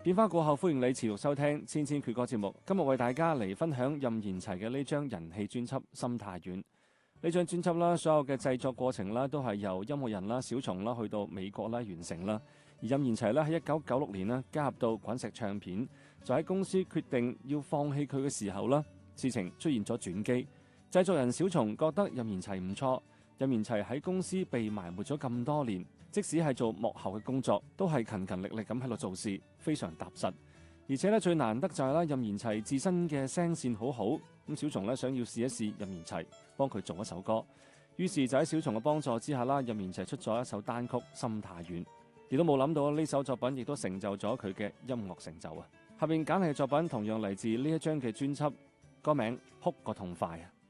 變化過後，歡迎你持續收聽《千千闕歌》節目。今日為大家嚟分享任賢齊嘅呢張人氣專輯《心太軟》。呢張專輯啦，所有嘅製作過程啦，都係由音樂人啦小松啦去到美國啦完成啦。而任賢齊咧喺1996年啦加入到滾石唱片，就喺公司決定要放棄佢嘅時候啦，事情出現咗轉機。製作人小松覺得任賢齊唔錯，任賢齊喺公司被埋沒咗咁多年，即使係做幕後嘅工作，都係勤勤力力咁喺度做事，非常踏實。而且咧最難得就係啦，任賢齊自身嘅聲線好好，咁小松咧想要試一試任賢齊幫佢做一首歌，於是就喺小松嘅幫助之下啦，任賢齊出咗一首單曲《心太軟》，亦都冇諗到呢首作品亦都成就咗佢嘅音樂成就啊！下面揀嚟嘅作品同樣嚟自呢一張嘅專輯，歌名《哭個痛快》啊！